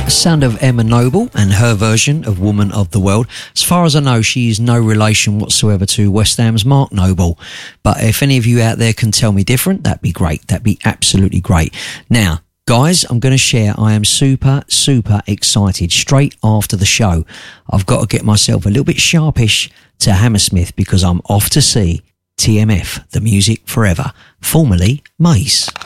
Sound of Emma Noble and her version of Woman of the World. As far as I know, she's no relation whatsoever to West Ham's Mark Noble. But if any of you out there can tell me different, that'd be great. That'd be absolutely great. Now, guys, I'm going to share, I am super excited. Straight after the show, I've got to get myself a little bit sharpish to Hammersmith because I'm off to see TMF, The Music Forever, formerly Mace.